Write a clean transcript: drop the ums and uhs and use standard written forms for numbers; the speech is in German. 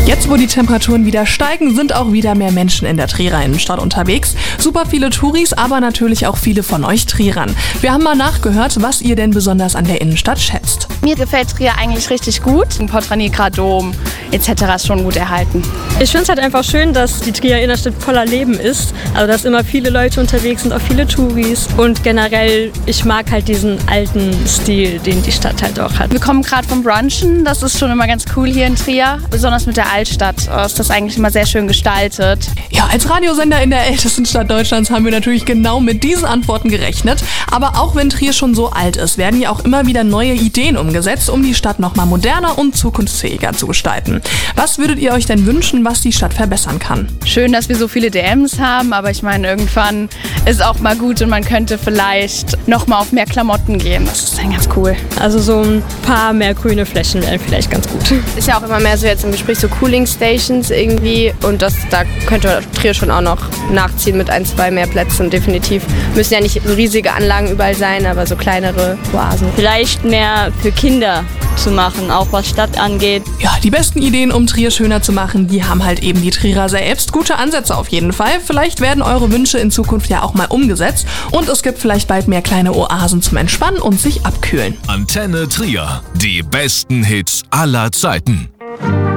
Jetzt, wo die Temperaturen wieder steigen, sind auch wieder mehr Menschen in der Trierer Innenstadt unterwegs. Super viele Touris, aber natürlich auch viele von euch Trierern. Wir haben mal nachgehört, was ihr denn besonders an der Innenstadt schätzt. Mir gefällt Trier eigentlich richtig gut. Porta Nigra Dom etc. ist schon gut erhalten. Ich finde es halt einfach schön, dass die Trierer Innenstadt voller Leben ist. Also dass immer viele Leute unterwegs sind, auch viele Touris. Und generell, ich mag halt diesen alten Stil, den die Stadt halt auch hat. Wir kommen gerade vom Brunchen. Das ist schon immer ganz cool hier in Trier. Besonders mit der Altstadt ist das eigentlich immer sehr schön gestaltet. Ja, als Radiosender in der ältesten Stadt Deutschlands haben wir natürlich genau mit diesen Antworten gerechnet. Aber auch wenn Trier schon so alt ist, werden ja auch immer wieder neue Ideen umgesetzt, um die Stadt nochmal moderner und zukunftsfähiger zu gestalten. Was würdet ihr euch denn wünschen, was die Stadt verbessern kann? Schön, dass wir so viele DMs haben, aber ich meine, irgendwann ist auch mal gut und man könnte vielleicht nochmal auf mehr Klamotten gehen. Das ist dann ganz cool. Also so ein paar mehr grüne Flächen wären vielleicht ganz gut. Ist ja auch immer mehr so jetzt im Gespräch so Cooling Stations irgendwie und da könnte Trier schon auch noch nachziehen mit 1, 2 mehr Plätzen. Definitiv müssen ja nicht so riesige Anlagen überall sein, aber so kleinere Oasen. Vielleicht mehr für Kinder zu machen, auch was Stadt angeht. Ja, die besten Ideen, um Trier schöner zu machen, die haben halt eben die Trierer selbst. Gute Ansätze auf jeden Fall. Vielleicht werden eure Wünsche in Zukunft ja auch mal umgesetzt und es gibt vielleicht bald mehr kleine Oasen zum Entspannen und sich abkühlen. Antenne Trier. Die besten Hits aller Zeiten.